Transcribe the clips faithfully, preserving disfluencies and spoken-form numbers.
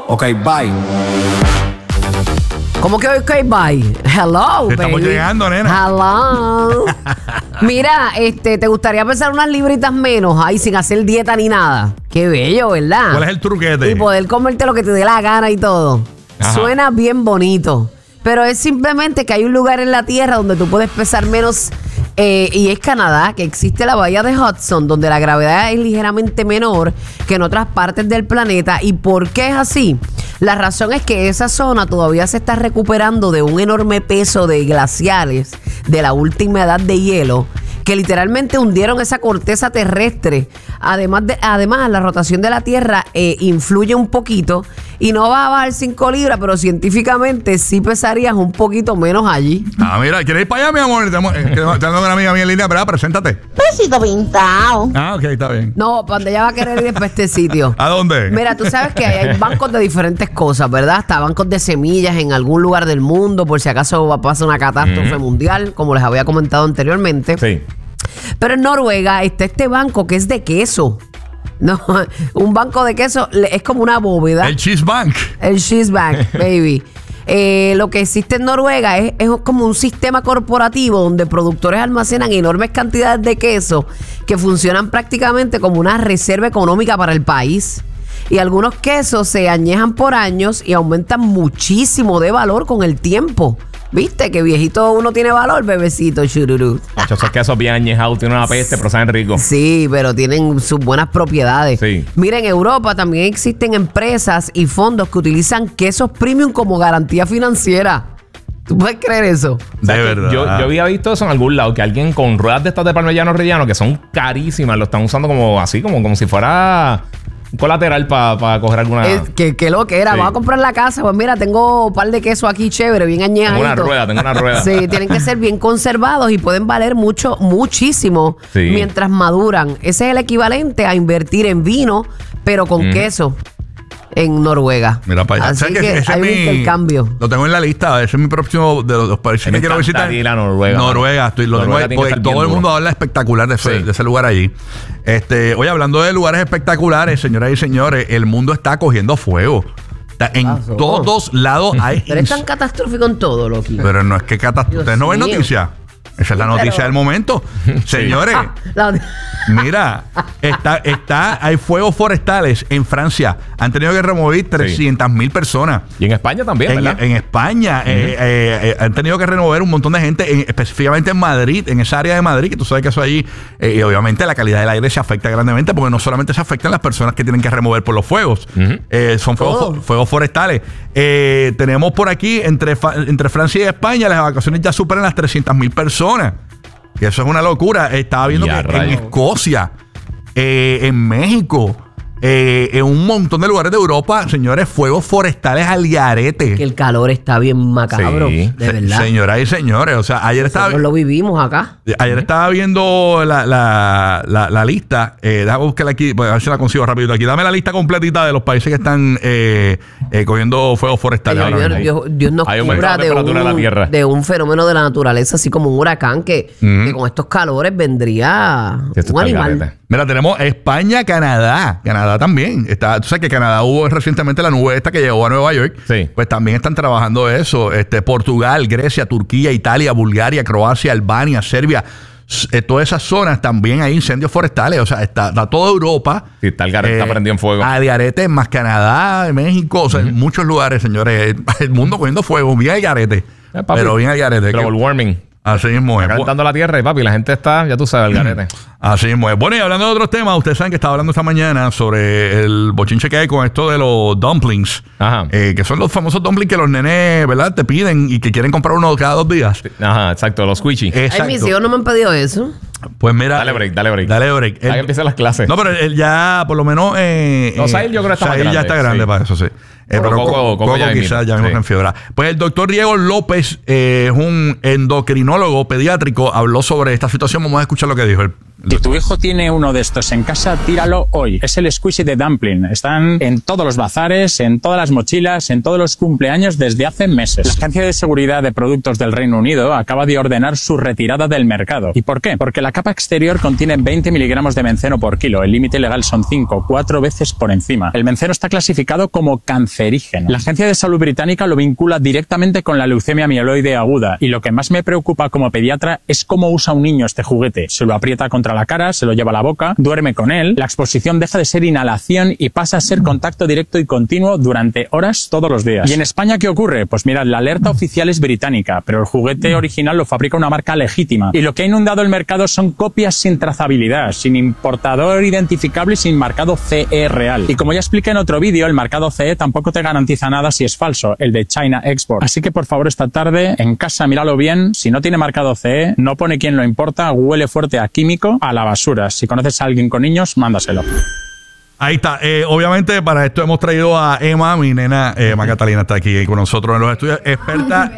Ok, bye. ¿Cómo que ok, bye? Hello, Estamos baby. llegando, nena. Hello. Mira, este, ¿te gustaría pesar unas libritas menos ahí sin hacer dieta ni nada? Qué bello, ¿verdad? ¿Cuál es el truquete? Y poder comerte lo que te dé la gana y todo. Ajá. Suena bien bonito. Pero es simplemente que hay un lugar en la Tierra donde tú puedes pesar menos, eh, y es Canadá, que existe la bahía de Hudson, donde la gravedad es ligeramente menor que en otras partes del planeta. ¿Y por qué es así? La razón es que esa zona todavía se está recuperando de un enorme peso de glaciares de la última edad de hielo, que literalmente hundieron esa corteza terrestre. Además, de, además la rotación de la Tierra eh, influye un poquito y no va a bajar cinco libras, pero científicamente sí pesarías un poquito menos allí. Ah, mira, ¿quieres ir para allá, mi amor? Tenemos, eh, tenemos una amiga mía en línea, ¿verdad? Preséntate. Besito pintado. Ah, ok, está bien. No, para donde ella va a querer ir es para este sitio. ¿A dónde? Mira, tú sabes que hay, hay bancos de diferentes cosas, ¿verdad? Hasta bancos de semillas en algún lugar del mundo, por si acaso va a pasar una catástrofe mm. mundial, como les había comentado anteriormente. Sí. Pero en Noruega está este banco que es de queso. No, un banco de queso es como una bóveda. El Cheese Bank. El Cheese Bank, baby. Eh, lo que existe en Noruega es, es como un sistema corporativo donde productores almacenan enormes cantidades de queso que funcionan prácticamente como una reserva económica para el país. Y algunos quesos se añejan por años y aumentan muchísimo de valor con el tiempo. ¿Viste? Que viejito uno tiene valor, bebecito, chururú. Esos quesos bien añejados, tienen una peste, pero saben rico. Sí, pero tienen sus buenas propiedades. Sí. Mira, en Europa también existen empresas y fondos que utilizan quesos premium como garantía financiera. ¿Tú puedes creer eso? De verdad. Yo, yo había visto eso en algún lado, que alguien con ruedas de estas de parmellano rellano, que son carísimas, lo están usando como así, como, como si fuera un colateral para pa coger alguna... Es que, que lo que era, Sí. vamos a comprar la casa, pues mira, tengo un par de quesos aquí chévere, bien añejaditos. Tengo una rueda, tengo una rueda. Sí, tienen que ser bien conservados y pueden valer mucho, muchísimo Sí. mientras maduran. Ese es el equivalente a invertir en vino, pero con Mm. queso en Noruega. Mira para allá. Así ¿Sabes que, qué? Ese hay es un mi- intercambio. Lo tengo en la lista. Ese es mi próximo de los, los países Me que quiero encanta visitar. ir a Noruega, Noruega. mano. Estoy, lo Noruega tengo, tiene que porque estar todo bien el duro. mundo habla espectacular de ese, Sí. de ese lugar allí. Este, oye, hablando de lugares espectaculares, señoras y señores, el mundo está cogiendo fuego. Está en pasó? todos lados hay... Pero es tan catastrófico en todo, Loki. Pero no es que catástrofe. ¿Ustedes no ven Dios mío. noticias? Esa es la noticia Pero- del momento. Señores, Ah, la- mira, está, está, hay fuegos forestales en Francia. Han tenido que remover trescientas mil personas. Y en España también, En, ¿verdad? en España eh, eh, eh, han tenido que remover un montón de gente, en- específicamente en Madrid, en esa área de Madrid, que tú sabes que eso allí, eh, y obviamente la calidad del aire se afecta grandemente, porque no solamente se afectan las personas que tienen que remover por los fuegos, Ujú. eh, son fuegos, Todo. fo- fuegos forestales. Eh, tenemos por aquí, entre, fa- entre Francia y España, las evacuaciones ya superan las trescientas mil personas. Que eso es una locura. Estaba viendo Ya, que en rayos. Escocia, eh, en México, eh, en un montón de lugares de Europa, señores, fuegos forestales al garete. que el calor está bien macabro, Sí. de Se- verdad. Señoras y señores, o sea, ayer estaba, Nosotros lo vivimos acá. ayer estaba viendo la, la, la, la lista. Eh, déjame buscarla aquí, pues, a ver si la consigo rápido aquí. Dame la lista completita de los países que están eh, eh, cogiendo fuegos forestales. Dios, ahora Dios, mismo. Dios- Dios nos Hay aumento cubra de de temperatura de la tierra. un, de un fenómeno de la naturaleza, así como un huracán, que, Ujú. que con estos calores vendría Sí, esto un está al animal. garete. Mira, tenemos España, Canadá. Canadá también. Está, tú sabes que Canadá hubo recientemente la nube esta que llegó a Nueva York. Sí. Pues también están trabajando eso. Este, Portugal, Grecia, Turquía, Italia, Bulgaria, Croacia, Albania, Serbia. S- eh, todas esas zonas también hay incendios forestales. O sea, está, está toda Europa. eh, Sí, está el garete, está prendido en fuego. Al garete, más Canadá, México. O sea, en muchos lugares, señores. El, el mundo cogiendo fuego. Bien al garete. Eh, papi. Pero bien al garete. Global Que- warming. Así mismo es. Está calentando la tierra y papi, la gente está, ya tú sabes, el garete. Así mismo es. Bueno, y hablando de otros temas, ustedes saben que estaba hablando esta mañana sobre el bochinche que hay con esto de los dumplings. Ajá. Eh, que son los famosos dumplings que los nenes, ¿verdad? Te piden y que quieren comprar uno cada dos días. Ajá, exacto, los squishy. Exacto. Ay, mis hijos no me han pedido eso. Pues mira. Dale break, dale break. Dale break. Hay que El- empiezar las clases. no, pero él ya, por lo menos. Eh, No, eh, Sahil yo creo que está más Sahil ya grande, está grande sí. para eso, sí. Eh, Pero pero Coco- Coco, Coco Coco ya mismo. quizás ya mismo Sí. se enfiebra. Pues el doctor Diego López eh, es un endocrinólogo pediátrico. Habló sobre esta situación. Vamos a escuchar lo que dijo él. Si tu hijo tiene uno de estos en casa, tíralo hoy. Es el Squishy de Dumpling. Están en todos los bazares, en todas las mochilas, en todos los cumpleaños desde hace meses. La Agencia de Seguridad de Productos del Reino Unido acaba de ordenar su retirada del mercado. ¿Y por qué? Porque la capa exterior contiene veinte miligramos de benceno por kilo. El límite legal son cinco, cuatro veces por encima. El benceno está clasificado como cancerígeno. La Agencia de Salud británica lo vincula directamente con la leucemia mieloide aguda. Y lo que más me preocupa como pediatra es cómo usa un niño este juguete. Se lo aprieta contra la cara, se lo lleva a la boca, duerme con él, la exposición deja de ser inhalación y pasa a ser contacto directo y continuo durante horas todos los días. ¿Y en España qué ocurre? Pues mirad, la alerta oficial es británica, pero el juguete original lo fabrica una marca legítima. Y lo que ha inundado el mercado son copias sin trazabilidad, sin importador identificable y sin marcado C E real. Y como ya expliqué en otro vídeo, el marcado C E tampoco te garantiza nada si es falso, el de China Export. Así que por favor esta tarde, en casa míralo bien, si no tiene marcado C E, no pone quién lo importa, huele fuerte a químico, a la basura. Si conoces a alguien con niños, mándaselo. Ahí está. Eh, obviamente, para esto hemos traído a Emma, mi nena. Eh, Emma Catalina está aquí con nosotros en los estudios. Experta,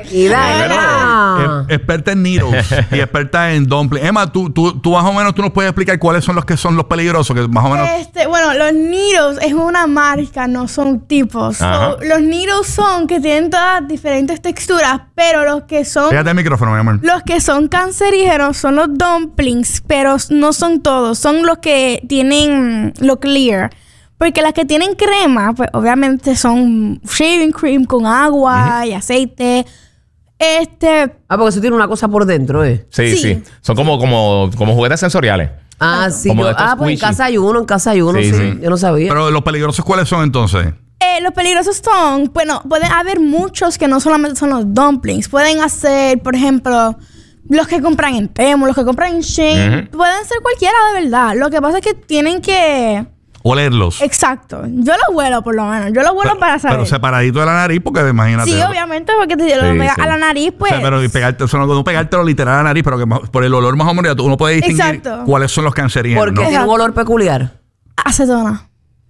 Mira. eh, experta en needles y experta en dumpling. Emma, tú, tú, tú más o menos tú nos puedes explicar cuáles son los que son los peligrosos, que más o menos. Este, bueno, los needles es una marca, no son tipos. So, los needles son que tienen todas diferentes texturas, pero los que son Fíjate el micrófono, mi amor. los que son cancerígenos son los dumplings, pero no son todos, son los que tienen lo clear. Porque las que tienen crema, pues obviamente son shaving cream con agua uh-huh. y aceite. Este. Ah, porque eso tiene una cosa por dentro, ¿eh? Sí, sí. sí. Son como, como, como juguetes sensoriales. Ah, sí. Como Yo, ah, pues en casa hay uno, en casa hay uno, sí, sí. sí. Yo no sabía. Pero los peligrosos, ¿cuáles son entonces? Eh, los peligrosos son, bueno, pueden haber muchos que no solamente son los dumplings. Pueden hacer, por ejemplo, los que compran en Temu, los que compran en Shein. Uh-huh. Pueden ser cualquiera de verdad. Lo que pasa es que tienen que olerlos. Exacto. Yo los huelo, por lo menos. Yo los huelo pero, para saber. Pero separadito de la nariz, porque imagínate. Sí, obviamente, porque te lo sí, pegas sí. a la nariz, pues. O sea, pero y pegarte, eso no, no pegártelo literal a la nariz, pero que por el olor más o menos uno puede distinguir Exacto. cuáles son los cancerígenos. Porque ¿no? tiene un olor peculiar. Acetona.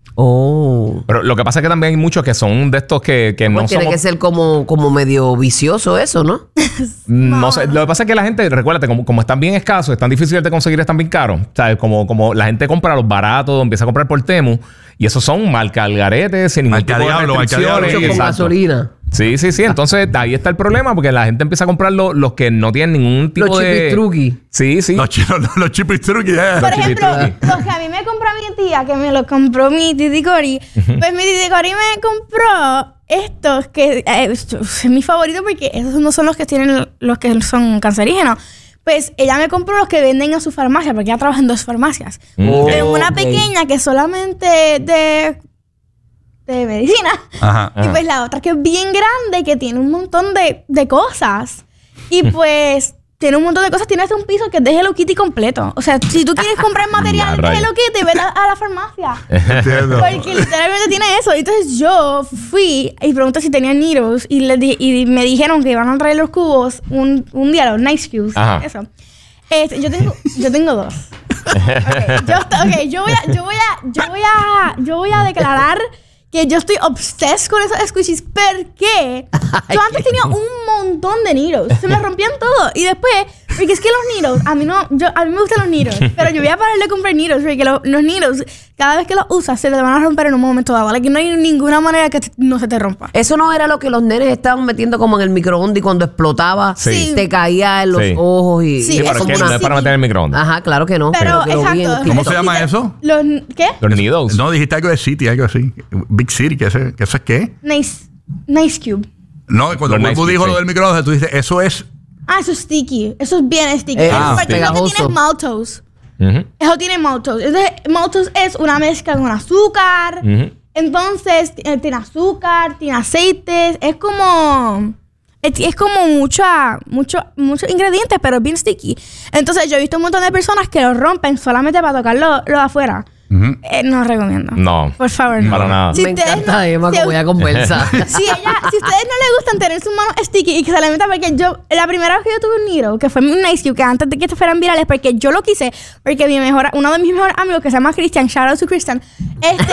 Oh. Pero lo que pasa es que también hay muchos que son de estos que, que pues no tiene somos... que ser como, como medio vicioso eso, ¿no? no. no sé. Lo que pasa es que la gente, recuérdate, como, como están bien escasos, están difíciles de conseguir, están bien caros. ¿Sabes? Como, como la gente compra los baratos, empieza a comprar por Temu. Y esos son marca al garete, sin ningún marca tipo diablo, de restricciones. Con gasolina. Sí, sí, sí. Entonces, ahí está el problema, porque la gente empieza a comprar lo, los que no tienen ningún tipo los de... Los chipistruqui. Sí, sí. Los, los, los chipistruqui, yeah. Por ejemplo, los que a mí me compró mi tía, que me lo compró mi titi Cori, uh-huh. pues mi titi Cori me compró estos, que eh, es mi favorito porque esos no son los que tienen los que son cancerígenos. Pues ella me compró los que venden a su farmacia, porque ella trabaja en dos farmacias. Oh, Tengo una okay. pequeña que es solamente de... de medicina. Ajá, y pues la otra que es bien grande, que tiene un montón de, de cosas. Y pues tiene un montón de cosas. Tiene hasta un piso que es de Hello Kitty completo. O sea, si tú quieres comprar material de Hello Kitty, ve a, a la farmacia. Porque literalmente tiene eso. Entonces yo fui y pregunté si tenían needles. Y, le di, y me dijeron que iban a traer los cubos un, un día, los nice cubes. Ajá. Eso. Este, yo tengo, yo tengo dos. Okay, yo, okay, yo voy a, yo voy a, yo voy a, yo voy a declarar que yo estoy obsessed con esos squishies porque yo antes tenía un montón de needles. Se me rompían todo. Y después, porque es que los needles, a mí no, yo, a mí me gustan los needles, pero yo voy a parar de comprar needles porque lo, los needles, cada vez que los usas, se te van a romper en un momento dado. Like, no hay ninguna manera que te, no se te rompa. Eso no era lo que los nenes estaban metiendo como en el microondas y cuando explotaba sí. te caía en los sí. ojos y... Sí, y pero es que no es para meter en el microondas. Ajá, claro que no. Pero, pero exacto. ¿Cómo se llama eso? Los, ¿Qué? Los needles. No, dijiste algo de City, algo así. Big City, ¿qué es, ¿qué eso es qué? Nice, nice Cube. No, cuando tú nice dijo sí. lo del microondas, tú dices, eso es... Ah, eso es sticky. Eso es bien sticky. Eh, eso ah, es porque no tiene maltose. Uh-huh. Eso tiene maltose. Entonces, maltose es una mezcla con azúcar. Uh-huh. Entonces, tiene azúcar, tiene aceites. Es como... Es, es como mucha, mucho, muchos ingredientes, pero es bien sticky. Entonces, yo he visto un montón de personas que lo rompen solamente para tocarlo lo de afuera. Uh-huh. eh, no recomiendo. No. Por favor, no. Para nada. Si Me encanta no, Emma, como ella conversa. si, ella, si a ustedes no les gustan tener sus manos sticky y que se le meta, porque yo, la primera vez que yo tuve un needle, que fue un Nice Cube, que antes de que fueran virales, porque yo lo quise, porque mi mejor, uno de mis mejores amigos, que se llama Christian, shout out to Christian, este...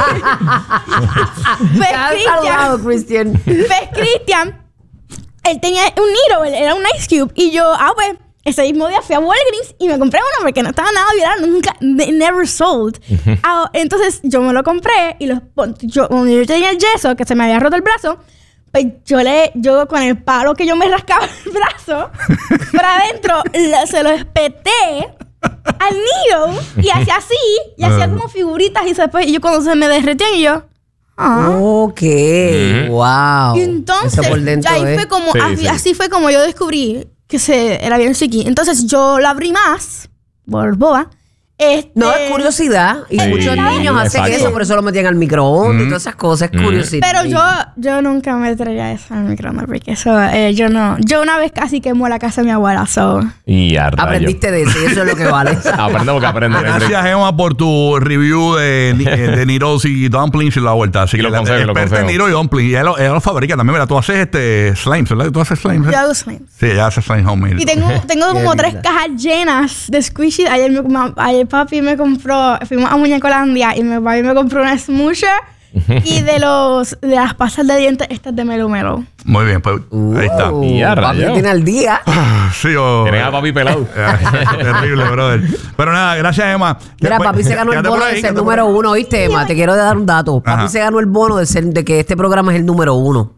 pues Christian, Christian. Pues Christian, él tenía un needle, él era un Nice Cube, y yo, ah, pues, ese mismo día fui a Walgreens y me compré uno porque no estaba nada viral, nunca, ne- never sold. Uh-huh. Ah, entonces yo me lo compré y los, yo, cuando yo tenía el yeso, que se me había roto el brazo, pues yo le, yo con el palo que yo me rascaba el brazo, para adentro, le, se lo espeté al nido y hacía así, y hacía como figuritas y después, y yo cuando se me derretía y yo... Ah. Ok, mm-hmm. Wow. Y entonces, ya ahí fue como, sí, así, sí. así fue como yo descubrí que se era bien chiqui. Entonces yo la abrí más, por boba. Este, no, es curiosidad. Y sí, muchos niños hacen exacto. eso, por eso lo metían al microondas mm. y todas esas cosas. Es mm. curiosidad. Pero yo, yo nunca me traía eso al microondas porque eso, eh, yo no. Yo una vez casi quemó la casa de mi abuela. So. Y a aprendiste de eso y eso es lo que vale. Aprendemos que aprende. Gracias, Emma, por tu review de, de Niros y Dumplings y la vuelta. Así y que lo consejo, lo experta en Niro y Dumplings. Y ella lo, ella lo fabrica también. Mira, tú haces este slimes, ¿verdad? Tú haces slimes. ¿eh? Yo hago slimes. Sí, ella hace slimes homemade. Y tengo, tengo como tres cajas llenas de squishies. Ayer, me, ayer papi me compró. Fuimos a Muñecolandia y mi papi me compró una smoosher y de los de las pastas de dientes estas de Melo Melo. Muy bien, pues uh, ahí está. Y ya, papi tiene al día. Sí, o... Tienes a papi pelado. Terrible, brother. Pero nada, gracias, Emma. Mira, papi se ganó el bono de ser número uno, ¿oíste, Emma? Te quiero dar un dato. Papi Ajá. se ganó el bono de ser de que este programa es el número uno.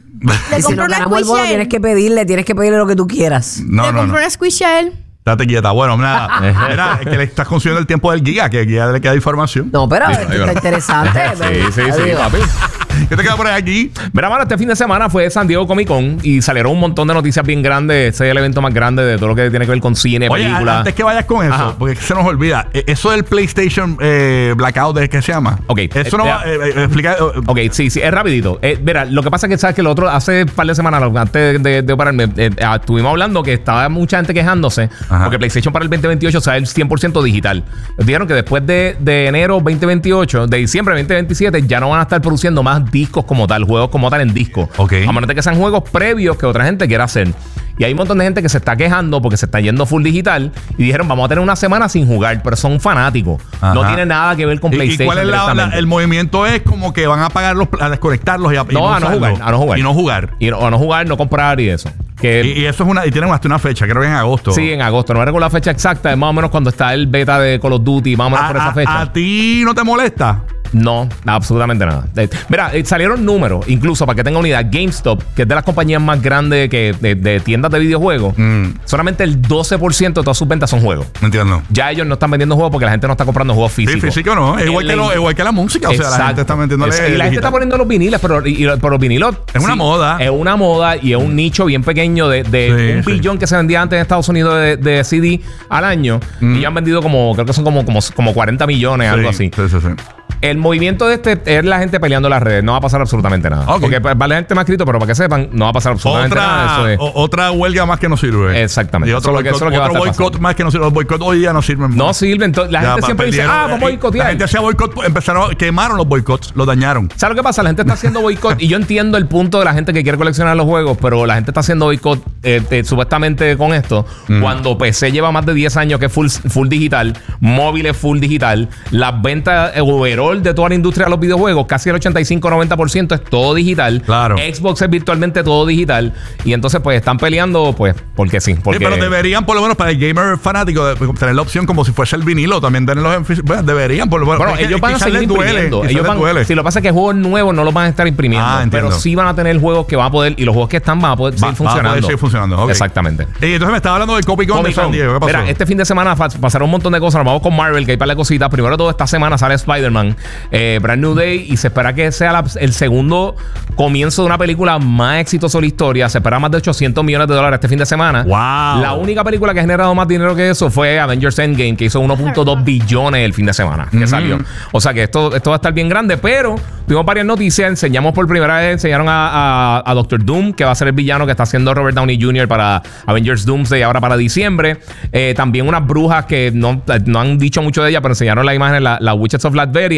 Y si nos ganamos el bono, tienes que pedirle, tienes que pedirle lo que tú quieras. No, Le no, compró no. una squishy a él. Date quieta. Bueno, nada. Mira, es que le estás consumiendo el tiempo del guía, que el guía le queda información. No, pero esto está interesante. Sí, sí, sí, sí, papi. ¿Qué te queda por ahí aquí? Mira, mano, este fin de semana fue San Diego Comic Con y salieron un montón de noticias bien grandes. Ese es el evento más grande de todo lo que tiene que ver con cine, Oye, películas. Antes que vayas con eso, Ajá. porque se nos olvida. Eso del PlayStation eh, Blackout, ¿de qué se llama? Ok. Eso eh, no va a eh, explicar. Uh, ok, sí, sí, es rapidito. Eh, mira, lo que pasa es que sabes que el otro, hace un par de semanas, antes de, de operarme, eh, estuvimos hablando que estaba mucha gente quejándose Ajá. porque PlayStation para el veinte veintiocho sale el cien por ciento digital. Nos dijeron que después de, de enero veinte veintiocho, de diciembre veinte veintisiete, ya no van a estar produciendo más discos como tal, juegos como tal en disco. Okay. A menos de que sean juegos previos que otra gente quiera hacer. Y hay un montón de gente que se está quejando porque se está yendo full digital y dijeron, vamos a tener una semana sin jugar, pero son fanáticos. Ajá. No tiene nada que ver con PlayStation. ¿Y cuál es la, la, el movimiento? Es como que van a apagarlos, a desconectarlos y a, no, y no a no jugar, a no jugar. Y no jugar. Y no, a no jugar, no comprar y eso. Que y, y eso es una, y tienen hasta una fecha, creo que en agosto. Sí, en agosto. No recuerdo la fecha exacta, es más o menos cuando está el beta de Call of Duty, más o menos a, por esa fecha. ¿A, a ti no te molesta? No, absolutamente nada. Eh, mira, eh, salieron números, incluso para que tenga una idea, GameStop, que es de las compañías más grandes que de, de tiendas de videojuegos, mm. solamente el doce por ciento de todas sus ventas son juegos. Entiendo. Ya ellos no están vendiendo juegos porque la gente no está comprando juegos físicos. Sí, físico no. Es igual, que, lo, igual que la música. Exacto. O sea, la gente está vendiendo. Y la digital. gente está poniendo los viniles, pero, y, pero los vinilos. Es una sí, moda. Es una moda y es un nicho bien pequeño de, de sí, un sí. billón que se vendía antes en Estados Unidos de, de C D al año. Mm. Y ya han vendido como, creo que son como, como, como cuarenta millones, sí, algo así. Sí, sí, sí. El movimiento de este es la gente peleando en las redes. No va a pasar absolutamente nada. Okay. Porque para la gente me ha escrito, pero para que sepan, no va a pasar absolutamente otra, nada. Eso es. o, otra huelga más que no sirve. Exactamente. Y otro boicot, eso es lo que otro boicot más que no sirve. Los boicots hoy día no sirven más. No sirven. La ya, gente siempre dice, ah, vamos a boicotear. La gente hacía boicot, empezaron, quemaron los boicots, los dañaron. ¿Sabes lo que pasa? La gente está haciendo boicot y yo entiendo el punto de la gente que quiere coleccionar los juegos, pero la gente está haciendo boicot eh, eh, supuestamente con esto. Mm. Cuando P C lleva más de diez años que es full, full digital, móviles full digital, las ventas overall de toda la industria de los videojuegos, casi el ochenta y cinco a noventa por ciento es todo digital. Claro. Xbox es virtualmente todo digital. Y entonces, pues, están peleando, pues, porque sí. Porque... sí, pero deberían, por lo menos, para el gamer fanático, de, tener la opción como si fuese el vinilo, también tenerlos en físico. Bueno, deberían, por lo menos. Bueno, ellos van a seguir imprimiendo. Ellos van, si lo que pasa es que juegos nuevos no los van a estar imprimiendo. Ah, pero sí van a tener juegos que van a poder, y los juegos que están van a poder va, seguir funcionando. Va a poder seguir funcionando. Okay. Exactamente. Y entonces me estaba hablando del Comic Con de San Diego. ¿Qué pasó? Mira, este fin de semana pasaron un montón de cosas. Nos vamos con Marvel, que hay para las cositas. Primero de todo, esta semana sale Spider-Man, eh, Brand New Day, y se espera que sea la, el segundo comienzo de una película más exitosa de la historia. Se espera más de ochocientos millones de dólares este fin de semana. Wow. La única película que ha generado más dinero que eso fue Avengers Endgame, que hizo uno punto dos billones el fin de semana que mm-hmm. salió. O sea que esto, esto va a estar bien grande, pero tuvimos varias noticias. Enseñamos por primera vez, enseñaron a, a, a Doctor Doom, que va a ser el villano que está haciendo Robert Downey junior para Avengers Doomsday ahora para diciembre. Eh, también unas brujas que no, no han dicho mucho de ella, pero enseñaron la imagen de la, la Witches of Latveria.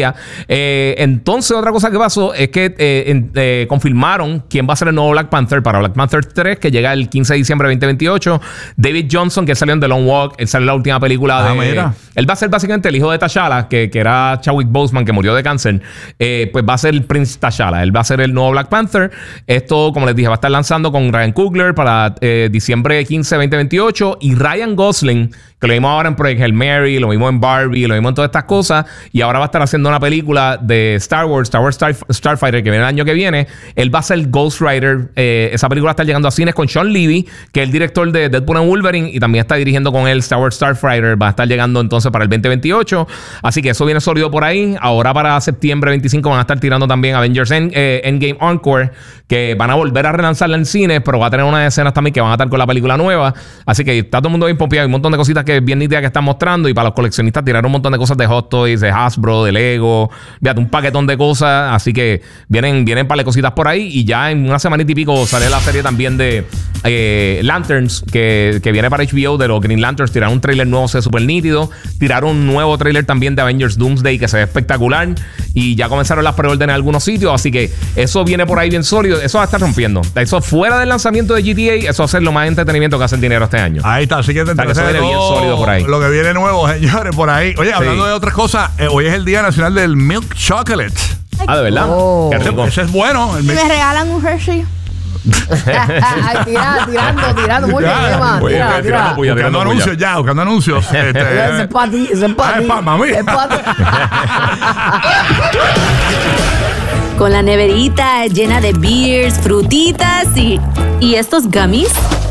todavía. Eh, entonces, otra cosa que pasó es que eh, en, eh, confirmaron quién va a ser el nuevo Black Panther para Black Panther tres, que llega el quince de diciembre de veinte veintiocho. David Johnson, que salió en The Long Walk, él salió en la última película ah, de... Mira. Él va a ser básicamente el hijo de T'Challa, que, que era Chadwick Boseman, que murió de cáncer. Eh, pues va a ser el Prince T'Challa. Él va a ser el nuevo Black Panther. Esto, como les dije, va a estar lanzando con Ryan Coogler para eh, diciembre quince de veinte veintiocho. Y Ryan Gosling, que lo vimos ahora en Project Hail Mary, lo vimos en Barbie, lo vimos en todas estas cosas. Y ahora va a estar haciendo una película de Star Wars, Star Wars Star, Starfighter, que viene el año que viene. Él va a ser Ghost Rider. Eh, esa película está llegando a cines con Sean Levy, que es el director de Deadpool and Wolverine, y también está dirigiendo con él Star Wars Starfighter. Va a estar llegando entonces para el veinte veintiocho. Así que eso viene sólido por ahí. Ahora para septiembre veinticinco van a estar tirando también Avengers End, eh, Endgame Encore, que van a volver a relanzarla en cine, pero va a tener unas escenas también que van a estar con la película nueva. Así que está todo el mundo bien pompeado. Hay un montón de cositas que bien nítidas que están mostrando. Y para los coleccionistas tiraron un montón de cosas de Hot Toys, de Hasbro, de Lego. Fíjate, un paquetón de cosas. Así que vienen, vienen para cositas por ahí. Y ya en una semanita y pico sale la serie también de eh, Lanterns, que, que viene para H B O, de los Green Lanterns. Tiraron un trailer nuevo, se ve súper nítido. Tiraron un nuevo trailer también de Avengers Doomsday, que se ve espectacular. Y ya comenzaron las preórdenes en algunos sitios. Así que eso viene por ahí bien sólido. Eso va a estar rompiendo. Eso fuera del lanzamiento de G T A, eso va a ser lo más entretenimiento que hace el dinero este año. Ahí está, así que te o sea, que eso viene bien sólido por ahí. Lo que viene nuevo, señores, por ahí. Oye, hablando sí. de otras cosas, eh, hoy es el Día Nacional del Milk Chocolate. Ah, ¿de verdad? Oh. Qué rico. Ese es bueno. El Me milk- regalan un Hershey. Ay, tira, tirando, tirando. Muy bien, Ya, Emma. muy bien, Tira, tirando tira. puya. buscando tirando anuncios ya, buscando anuncios. Este, Ese es para ti, ese es para Ah, ti. es pa' mami. Es pa' ti. Con la neverita llena de beers, frutitas y... ¿Y estos gummies?